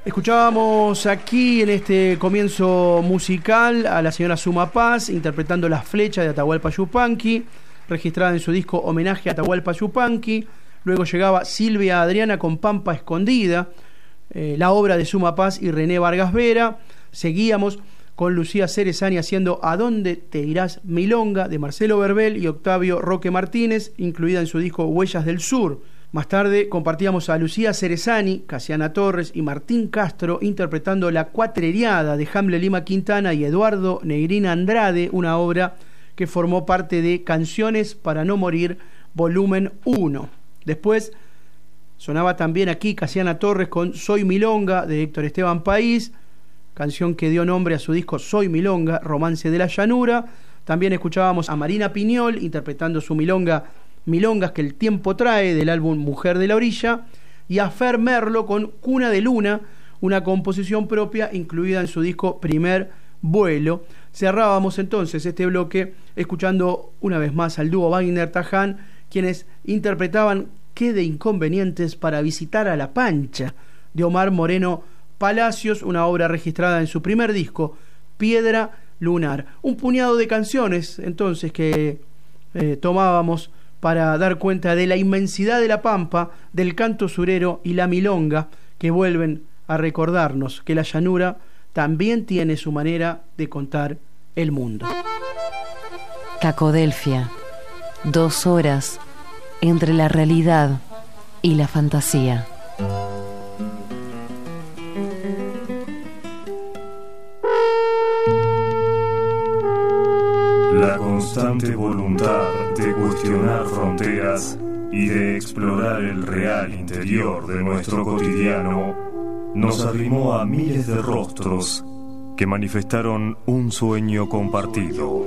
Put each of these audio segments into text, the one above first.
Escuchábamos aquí en este comienzo musical a la señora Suma Paz interpretando Las Flechas de Atahualpa Yupanqui, registrada en su disco Homenaje a Atahualpa Yupanqui. Luego llegaba Silvia Adriana con Pampa Escondida, la obra de Suma Paz y René Vargas Vera. Seguíamos con Lucía Cerezani haciendo ¿A dónde te irás, Milonga?, de Marcelo Verbel y Octavio Roque Martínez, incluida en su disco Huellas del Sur. Más tarde compartíamos a Lucía Cerezani, Casiana Torres y Martín Castro interpretando La Cuatreriada de Hamle Lima Quintana y Eduardo Negrina Andrade, una obra que formó parte de Canciones para no morir, volumen 1. Después sonaba también aquí Casiana Torres con Soy Milonga de Héctor Esteban País, canción que dio nombre a su disco Soy Milonga, Romance de la Llanura. También escuchábamos a Marina Piñol interpretando su milonga Milongas que el tiempo trae, del álbum Mujer de la Orilla, y a Fer Merlo con Cuna de Luna, una composición propia incluida en su disco Primer Vuelo. Cerrábamos entonces este bloque escuchando una vez más al dúo Wagner-Taján, quienes interpretaban Qué de inconvenientes para visitar a La Pancha, de Omar Moreno Palacios, una obra registrada en su primer disco, Piedra Lunar. Un puñado de canciones entonces que tomábamos para dar cuenta de la inmensidad de la pampa, del canto surero y la milonga, que vuelven a recordarnos que la llanura también tiene su manera de contar el mundo. Cacodelfia, 2 horas entre la realidad y la fantasía. La constante voluntad de cuestionar fronteras y de explorar el real interior de nuestro cotidiano nos arrimó a miles de rostros que manifestaron un sueño compartido.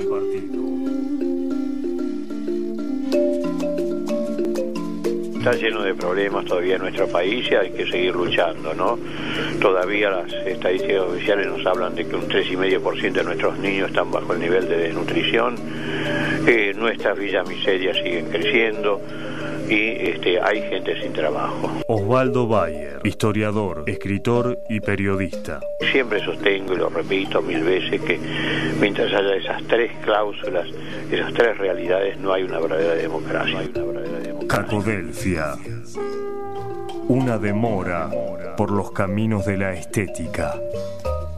Está lleno de problemas todavía nuestro país y hay que seguir luchando, ¿no? Todavía las estadísticas oficiales nos hablan de que un 3,5% de nuestros niños están bajo el nivel de desnutrición, nuestras villas miserias siguen creciendo y hay gente sin trabajo. Osvaldo Bayer, historiador, escritor y periodista. Siempre sostengo y lo repito 1000 veces que mientras haya esas 3 cláusulas, esas 3 realidades, no hay una verdadera democracia. Cacodelfia, una demora por los caminos de la estética,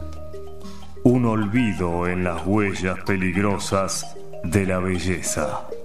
un olvido en las huellas peligrosas de la belleza.